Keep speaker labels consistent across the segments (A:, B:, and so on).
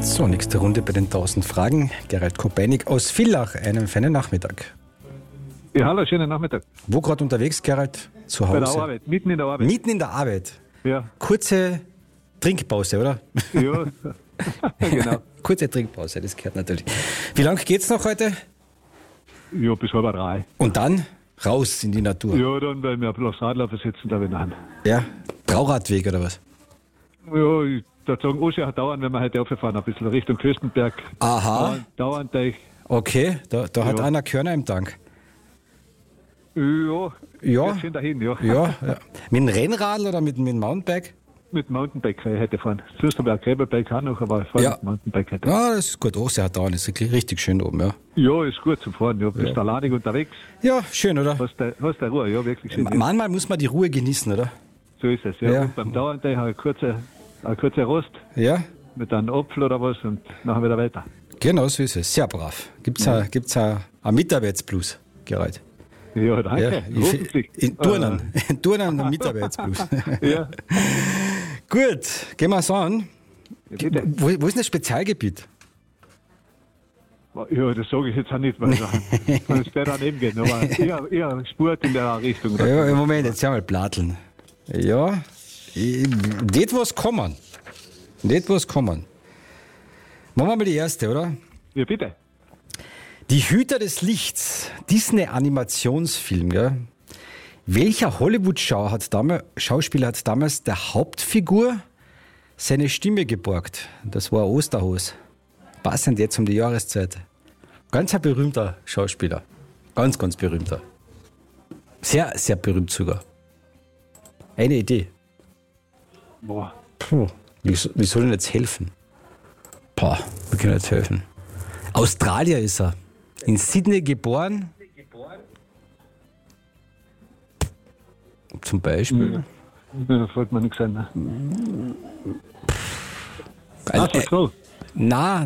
A: So, nächste Runde bei den 1000 Fragen. Gerald Kopeinig aus Villach, einen feinen Nachmittag.
B: Ja, hallo, schönen Nachmittag.
A: Wo gerade unterwegs, Gerald? Zu Hause?
B: Bei der Arbeit, mitten in der Arbeit.
A: Mitten in der Arbeit?
B: Ja.
A: Kurze Trinkpause, oder?
B: Ja, genau.
A: Kurze Trinkpause, das gehört natürlich. Wie lange geht's noch heute?
B: Ja, bis 2:30.
A: Und dann raus in die Natur?
B: Ja, dann werden wir ein bisschen aufs Radler versetzen, da wieder an.
A: Ja? Trauradweg oder was?
B: Ja, ich würde sagen, Oscher dauern, wenn wir heute auffahren, ein bisschen Richtung Köstenberg.
A: Aha.
B: Dauernteich.
A: Okay, da hat
B: Ja.
A: einer Körner im Tank.
B: Ja,
A: Ja.
B: geht schön dahin, ja.
A: Ja. Mit dem Rennradl oder mit dem Mountainbike?
B: Mit Mountainbike kann ich heute fahren. Sonst habe ich ein Gräberbike auch noch, aber ich fahre
A: Ja.
B: mit Mountainbike heute.
A: Ja, das ist gut. Ostsee hat dauern, ist wirklich richtig schön oben, ja.
B: Ja, ist gut zum Fahren. Ja, bist alleinig unterwegs.
A: Ja, schön, oder?
B: Hast du Ruhe, ja, wirklich schön.
A: Manchmal muss man die Ruhe genießen, oder?
B: So ist es, ja.
A: Ja.
B: Und beim Dauernteich eine kurze Rost
A: Ja,
B: mit einem Apfel oder was und nachher wieder weiter.
A: genau so ist es. Sehr brav. Gibt's ein Mitarbeitsplus, Gerald?
B: Ja, danke. Hoffentlich.
A: In Turnen. In Turnen ein Mitarbeitsplus.
B: Ja.
A: Gut, gehen wir es an.
B: Bitte.
A: Wo ist denn das Spezialgebiet?
B: Ja, das sage ich jetzt auch nicht, weil es der daneben geht. Aber eher Sport in der Richtung.
A: Ja, im Moment, jetzt einmal Platteln. Ja, nicht was kommen. Nicht was kommen. Machen wir mal die erste, oder?
B: Ja, bitte.
A: Die Hüter des Lichts, Disney-Animationsfilm, gell? Welcher Hollywood-Schauspieler hat damals der Hauptfigur seine Stimme geborgt? Das war Osterhose. Passend jetzt um die Jahreszeit. Ganz ein berühmter Schauspieler. Ganz, ganz berühmter. Sehr, sehr berühmt sogar. Eine Idee.
B: Boah.
A: Puh, wie soll denn jetzt helfen? Boah, wir können jetzt helfen. Australier ist er. In Sydney geboren. Zum Beispiel.
B: Da fällt mir nichts ein. Ne? So.
A: Na.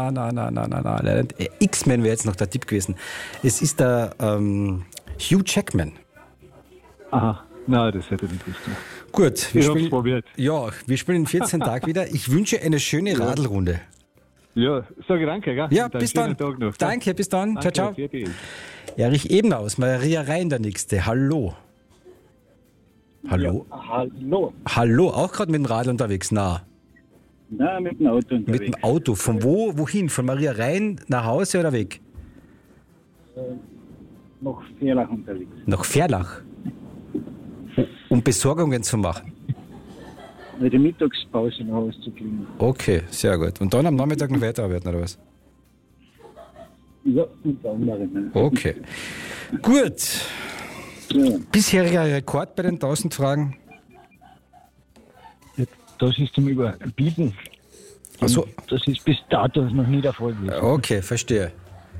A: X-Men wäre jetzt noch der Tipp gewesen. Es ist der Hugh Jackman.
B: Aha, nein, das hätte ich nicht gewusst. Ne?
A: Gut,
B: Ich hab's probiert.
A: Ja, wir spielen in 14 Tagen wieder. Ich wünsche eine schöne Radlrunde.
B: Ja, sage danke, gell?
A: Ja,
B: Und einen
A: bis dann.
B: schönen Tag noch, gell?
A: Danke, bis dann.
B: Danke,
A: Ciao, ciao.
B: für dich.
A: Erich Ebner aus Maria Rhein, der Nächste. Hallo. Hallo?
C: Ja, hallo.
A: Hallo, auch gerade mit dem Radl unterwegs? Na,
C: Nein, mit dem Auto
A: mit
C: unterwegs.
A: dem Auto. Von wo, wohin? Von Maria Rhein nach Hause oder weg?
C: Noch Vierlach unterwegs.
A: Nach Verlach. Um Besorgungen zu machen.
C: Die Mittagspause nach Hause zu kriegen.
A: Okay, sehr gut. Und dann am Nachmittag noch weiterarbeiten, oder was?
C: Ja, unter anderem. Ne?
A: Okay. Gut.
C: Ja.
A: Bisheriger Rekord bei den 1000 Fragen.
C: Das ist zum Überbieten.
A: Ach so.
C: Das ist bis dato noch nie der Fall gewesen.
A: Okay, verstehe.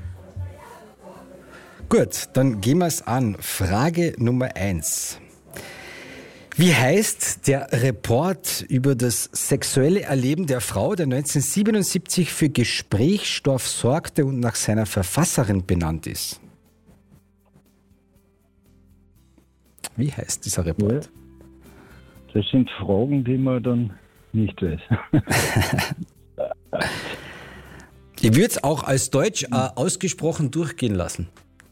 A: Gut, dann gehen wir es an. Frage Nummer 1. Wie heißt der Report über das sexuelle Erleben der Frau, der 1977 für Gesprächsstoff sorgte und nach seiner Verfasserin benannt ist? Wie heißt dieser Report?
C: Das sind Fragen, die man dann nicht weiß.
A: Ich würde es auch als Deutsch ausgesprochen durchgehen lassen.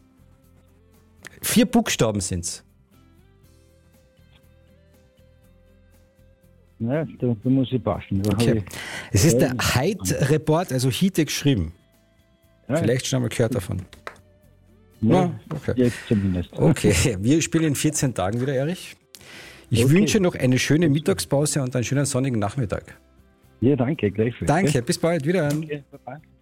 A: 4 Buchstaben sind es.
C: Ja, da muss ich passen. Da
A: Okay.
C: habe
A: Es ist der Heid-Report, also Hite geschrieben.
C: Ja.
A: Vielleicht schon einmal gehört davon.
C: Ja,
A: okay.
C: jetzt zumindest.
A: Okay, wir spielen in 14 Tagen wieder, Erich. Ich
C: Okay.
A: wünsche noch eine schöne Mittagspause und einen schönen sonnigen Nachmittag.
C: Ja, danke, gleichfalls.
A: Danke, bis bald, wiederhören.
C: Okay, bye-bye.